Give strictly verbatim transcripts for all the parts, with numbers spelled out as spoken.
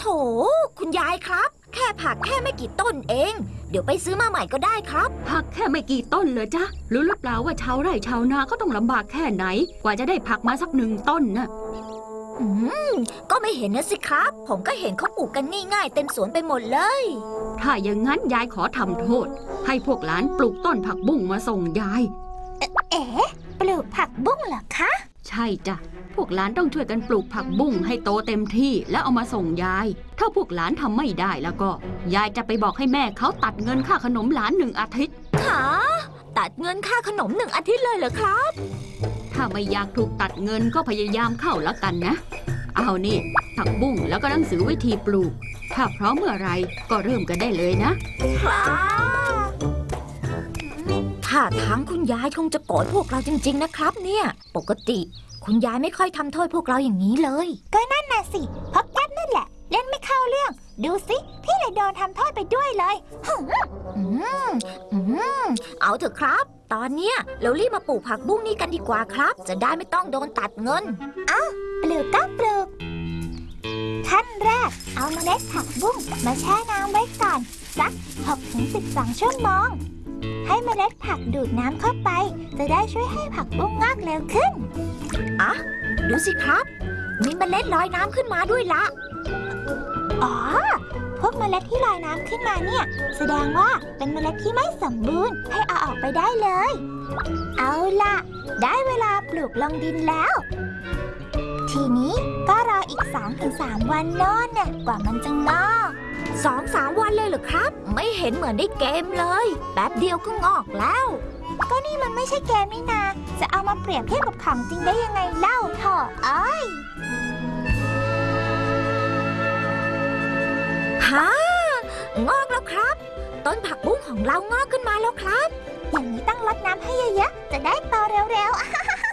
คุณยายครับแค่ผักแค่ไม่กี่ต้นเองเดี๋ยวไปซื้อมาใหม่ก็ได้ครับผักแค่ไม่กี่ต้นเลยจ๊ะรู้หรือเปล่าว่าชาวไร่ชาวนาก็ต้องลำบากแค่ไหนกว่าจะได้ผักมาสักหนึ่งต้นน่ะอืมก็ไม่เห็นนะสิครับผมก็เห็นเขาปลูกกันง่ายๆเต็มสวนไปหมดเลยถ้าอย่างนั้นยายขอทำโทษให้พวกหลานปลูกต้นผักบุ้งมาส่งยายเอ๋ปลูกผักบุ้งเหรอคะใช่จ้ะพวกหลานต้องช่วยกันปลูกผักบุ้งให้โตเต็มที่แล้วเอามาส่งยายถ้าพวกหลานทำไม่ได้แล้วก็ยายจะไปบอกให้แม่เขาตัดเงินค่าขนมหลานหนึ่งอาทิตย์หาตัดเงินค่าขนมหนึ่งอาทิตย์เลยเหรอครับถ้าไม่อยากถูกตัดเงินก็พยายามเข้าแล้วกันนะเอานี่ผักบุ้งแล้วก็หนังสือวิธีปลูกถ้าพร้อมเมื่อไรก็เริ่มกันได้เลยนะถ้าทางคุณยายคงจะโกรธพวกเราจริงๆนะครับเนี่ยปกติคุณยายไม่ค่อยทำโทษพวกเราอย่างนี้เลยก็นั่นน่ะสิเพราะแก๊ปนั่นแหละเล่นไม่เข้าเรื่องดูสิพี่เลยโดนทำโทษไปด้วยเลยอืมอืมเอาเถอะครับตอนเนี้ยเรารีบมาปลูกผักบุ้งนี่กันดีกว่าครับจะได้ไม่ต้องโดนตัดเงินเอ้าปลูกก็ปลูกขั้นแรกเอาเมล็ดผักบุ้งมาแช่น้ำไว้ก่อนสัก หกถึงสิบสอง ชั่วโมงให้เมล็ดผักดูดน้ำเข้าไปจะได้ช่วยให้ผักบุ้งงอกเร็วขึ้นอ่ะดูสิครับมีเมล็ดลอยน้ำขึ้นมาด้วยละอ๋อพวกเมล็ดที่ลอยน้ำขึ้นมาเนี่ยแสดงว่าเป็นเมล็ดที่ไม่สมบูรณ์ให้เอาออกไปได้เลยเอาล่ะได้เวลาปลูกลงดินแล้วทีนี้ก็รออีก สองถึงสาม วันโน่นเนี่ยกว่ามันจะงอกสองสามวันเลยเหรอครับไม่เห็นเหมือนในเกมเลยแป๊บเดียวก็งอกแล้วก็นี่มันไม่ใช่เกมนี่นาจะเอามาเปรียบเทียบกับของจริงได้ยังไงเล่าเถอะเอ้ยฮ่างอกแล้วครับต้นผักบุ้งของเรางอกขึ้นมาแล้วครับอย่างนี้ต้องรดน้ำให้เยอะๆจะได้โตเร็วๆ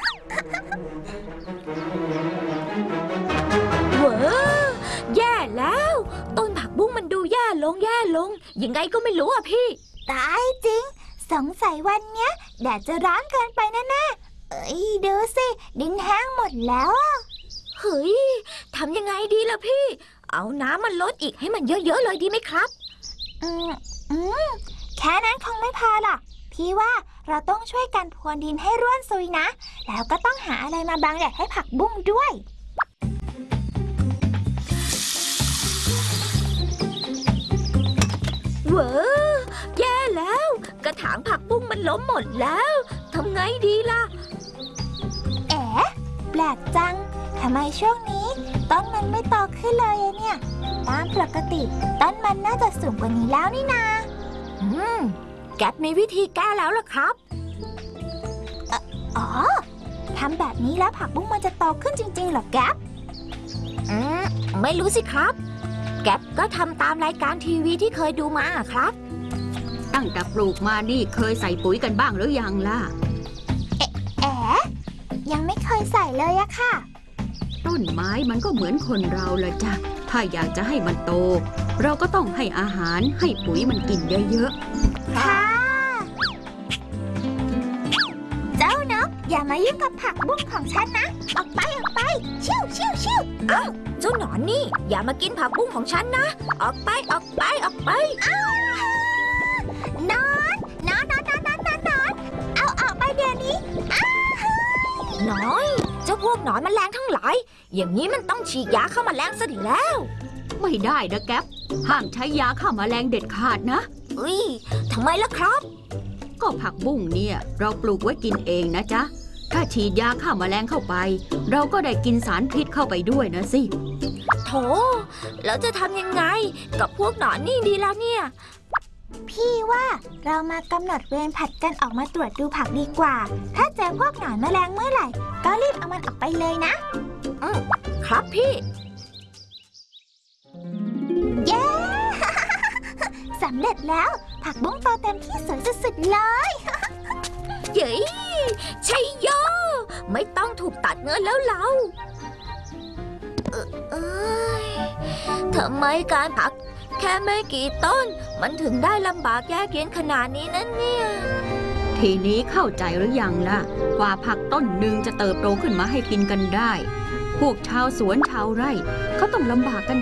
เว้อแย่แล้วต้นผักบุ้งมันดูแย่ลงแย่ลงยังไงก็ไม่รู้อ่ะพี่ตายจริงสงสัยวันเนี้ยแดดจะร้อนเกินไปแน่ๆเอ้ยดูสิดินแห้งหมดแล้วอ่ะเฮ้ยทำยังไงดีล่ะพี่เอาน้ำมันลดอีกให้มันเยอะๆเลยดีไหมครับอืมอืมแค่นั้นคงไม่พอหรอกพี่ว่าเราต้องช่วยกันพรวนดินให้ร่วนซุยนะแล้วก็ต้องหาอะไรมาบังแดดให้ผักบุ้งด้วยเว้อแย่แล้วกระถางผักบุ้งมันล้มหมดแล้วทำไงดีล่ะเอ๋แปลกจังทำไมช่วงนี้ต้นมันไม่โตขึ้นเลยเนี่ยตามปกติต้นมันน่าจะสูงกว่านี้แล้วนี่นาอืมแก๊ปมีวิธีแก้แล้วล่ะครับอ๋อทำแบบนี้แล้วผักบุ้งมันจะโตขึ้นจริงๆเหรอแก๊ปอืมไม่รู้สิครับแก๊ปก็ทำตามรายการทีวีที่เคยดูมาครับตั้งแต่ปลูกมานี่เคยใส่ปุ๋ยกันบ้างหรือยังล่ะเอ๊ะแอ๋ยังไม่เคยใส่เลยอะค่ะต้นไม้มันก็เหมือนคนเราละจ้ะถ้าอยากจะให้มันโตเราก็ต้องให้อาหารให้ปุ๋ยมันกินเยอะๆค่ะเจ้านกอย่ามายุ่งกับผักบุ้งของฉันนะออกไปออกไปชิวชิวชิวอ้าวเจ้าหนอนนี่อย่ามากินผักบุ้งของฉันนะออกไปออกไปออกไปอ้าวนอนนอนนอนนอนนอนนอนเอาออกไปเดี๋ยวนี้อ้าน้อยเจ้าพวกหนอนแมลงทั้งหลายอย่างนี้มันต้องฉีดยาฆ่าแมลงซะดีแล้วไม่ได้นะแก๊ปห้ามใช้ยาฆ่าแมลงเด็ดขาดนะเอ้ยทำไมล่ะครับก็ผักบุ้งเนี่ยเราปลูกไว้กินเองนะจ๊ะถ้าฉีดยาฆ่าแมลงเข้าไปเราก็ได้กินสารพิษเข้าไปด้วยนะสิโถแล้วจะทำยังไงกับพวกหนอนนี่ดีล่ะเนี่ยพี่ว่าเรามากำหนดเวรผัดกันออกมาตรวจดูผักดีกว่าถ้าเจอพวกหนอนแมลงเมื่อไหร่ก็รีบเอามันออกไปเลยนะอืมครับพี่เย้ สำเร็จแล้วผักบุ้งโตเต็มที่สวยสุดๆเลยเย้ชัยโยไม่ต้องถูกตัดเงินแล้วเราเอ้ยทำไมการผักแค่ไม่กี่ต้นมันถึงได้ลำบากยากเย็นขนาดนี้นั่นเนี่ยทีนี้เข้าใจหรือยังล่ะกว่าผักต้นหนึ่งจะเติบโตขึ้นมาให้กินกันได้พวกชาวสวนชาวไร่เขาต้องลำบากกัน